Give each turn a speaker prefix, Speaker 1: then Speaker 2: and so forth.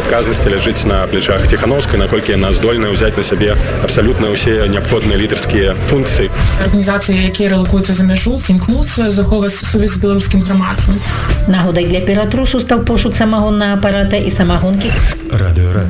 Speaker 1: адказнасці ляжыць на плечах Ціхановскай, наколькі яна здольная ўзяць на сябе абсалютна ўсе неабходныя лідарскія функцыі.
Speaker 2: Арганізацыі, якія рэлакуюцца за мяжу, імкнуцца захоўваць сувязь з беларускім грамадствам.
Speaker 3: Нагодай для Петрусу стаў пошук самагоннага апарата і самагонкі.